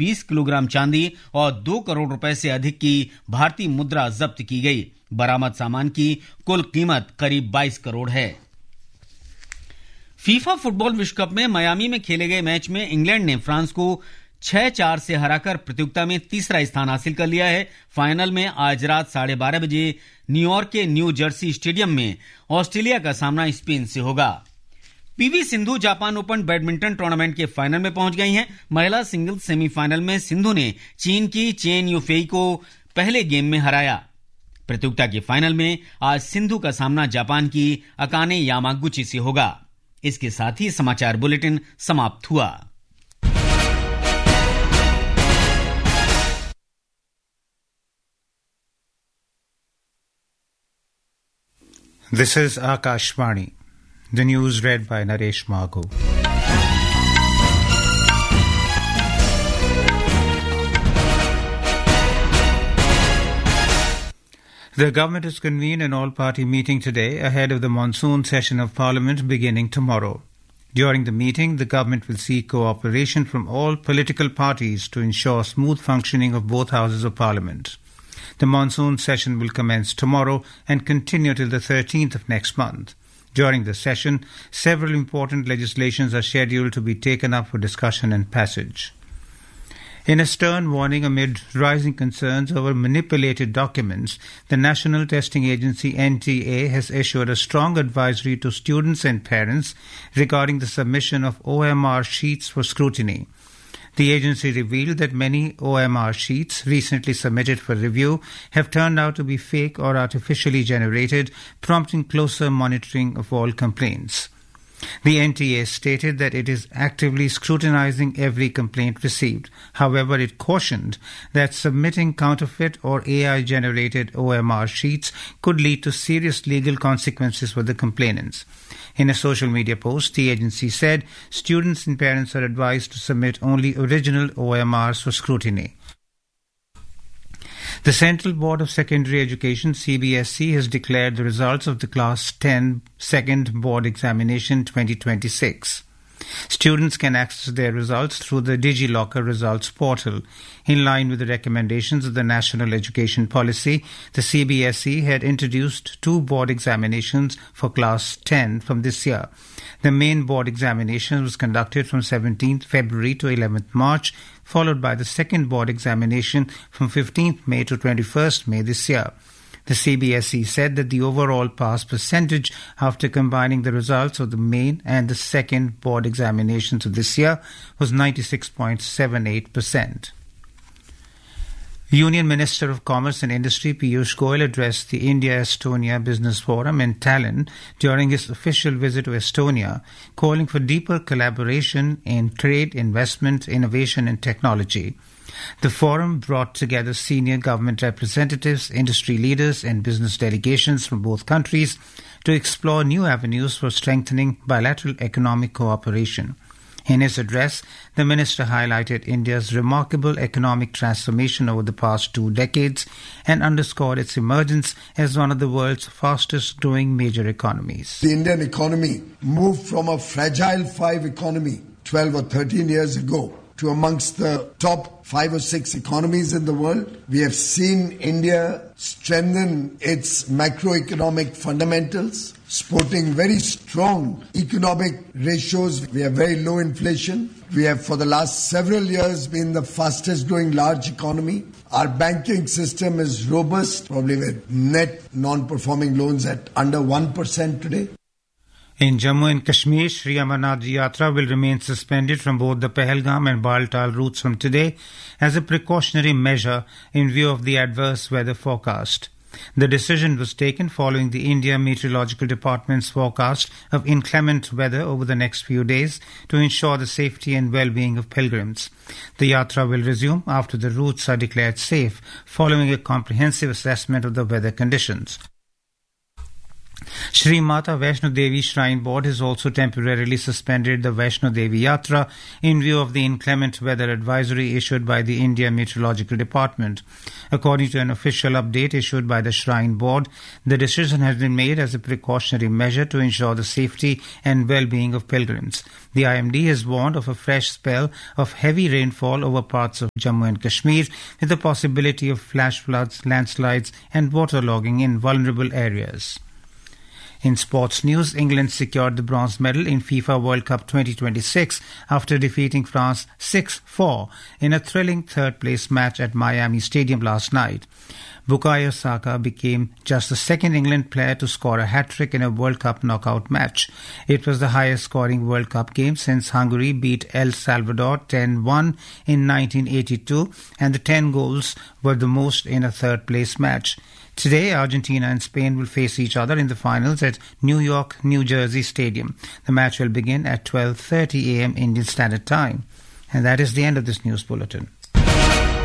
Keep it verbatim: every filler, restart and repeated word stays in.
बीस किलोग्राम चांदी और दो करोड़ रुपए से अधिक की भारतीय मुद्रा जब्त की गई। बरामद सामान की कुल कीमत करीब बाईस करोड़ है। फीफा फुटबॉल विश्व कप में मियामी में खेले गए मैच में इंग्लैंड ने फ्रांस को छह चार से हराकर प्रतियोगिता में तीसरा स्थान हासिल कर लिया है। फाइनल में आज रात साढ़े बारह बजे न्यूयॉर्क के न्यू जर्सी स्टेडियम में ऑस्ट्रेलिया का सामना स्पेन से होगा। PV Sindhu Japan open badminton tournament के फाइनल में पहुंच गई हैं। महिला सिंगल्स सेमीफाइनल में सिंधु ने चीन की चेन यूफेई को पहले गेम में हराया। प्रतियोगिता के फाइनल में आज सिंधु का सामना जापान की अकाने यामागुची से होगा। इसके साथ ही समाचार बुलेटिन समाप्त हुआ। This is Akashvani. The news read by Naresh Maghu. The government has convened an all-party meeting today ahead of the monsoon session of Parliament beginning tomorrow. During the meeting, the government will seek cooperation from all political parties to ensure smooth functioning of both houses of Parliament. The monsoon session will commence tomorrow and continue till the thirteenth of next month. During the session, several important legislations are scheduled to be taken up for discussion and passage. In a stern warning amid rising concerns over manipulated documents, the National Testing Agency N T A has issued a strong advisory to students and parents regarding the submission of O M R sheets for scrutiny. The agency revealed that many O M R sheets recently submitted for review have turned out to be fake or artificially generated, prompting closer monitoring of all complaints. The N T A stated that it is actively scrutinizing every complaint received. However, it cautioned that submitting counterfeit or A I-generated O M R sheets could lead to serious legal consequences for the complainants. In a social media post, the agency said students and parents are advised to submit only original O M Rs for scrutiny. The Central Board of Secondary Education, C B S E, has declared the results of the Class ten Second Board Examination twenty twenty-six. Students can access their results through the DigiLocker results portal. In line with the recommendations of the National Education Policy, the C B S E had introduced two board examinations for Class ten from this year. The main board examination was conducted from seventeenth February to eleventh March, followed by the second board examination from fifteenth May to twenty-first May this year. The C B S E said that the overall pass percentage after combining the results of the main and the second board examinations of this year was ninety-six point seven eight percent. Union Minister of Commerce and Industry Piyush Goyal addressed the India-Estonia Business Forum in Tallinn during his official visit to Estonia, calling for deeper collaboration in trade, investment, innovation and technology. The forum brought together senior government representatives, industry leaders and business delegations from both countries to explore new avenues for strengthening bilateral economic cooperation. In his address, the minister highlighted India's remarkable economic transformation over the past two decades and underscored its emergence as one of the world's fastest-growing major economies. The Indian economy moved from a fragile five economy twelve or thirteen years ago to amongst the top five or six economies in the world. We have seen India strengthen its macroeconomic fundamentals, sporting very strong economic ratios. We have very low inflation. We have for the last several years been the fastest growing large economy. Our banking system is robust, probably with net non-performing loans at under one percent today. In Jammu and Kashmir, Sri Amarnath Yatra will remain suspended from both the Pahalgam and Baltal routes from today as a precautionary measure in view of the adverse weather forecast. The decision was taken following the India Meteorological Department's forecast of inclement weather over the next few days to ensure the safety and well-being of pilgrims. The Yatra will resume after the routes are declared safe following a comprehensive assessment of the weather conditions. Sri Mata Vaishno Devi Shrine Board has also temporarily suspended the Vaishno Devi Yatra in view of the inclement weather advisory issued by the India Meteorological Department. According to an official update issued by the Shrine Board, the decision has been made as a precautionary measure to ensure the safety and well-being of pilgrims. The I M D has warned of a fresh spell of heavy rainfall over parts of Jammu and Kashmir, with the possibility of flash floods, landslides and waterlogging in vulnerable areas. In sports news, England secured the bronze medal in FIFA World Cup twenty twenty-six after defeating France six four in a thrilling third-place match at Miami Stadium last night. Bukayo Saka became just the second England player to score a hat-trick in a World Cup knockout match. It was the highest-scoring World Cup game since Hungary beat El Salvador ten one in nineteen eighty-two, and the ten goals were the most in a third-place match. Today, Argentina and Spain will face each other in the finals at New York, New Jersey Stadium. The match will begin at twelve thirty a.m. Indian Standard Time. And that is the end of this news bulletin.